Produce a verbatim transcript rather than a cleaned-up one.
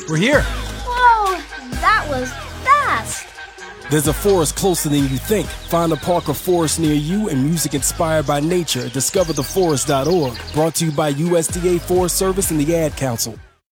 We're here. Whoa, that was fast. There's a forest closer than you think. Find a park or forest near you and music inspired by nature at discover the forest dot org. Brought to you by U S D A Forest Service and the Ad Council.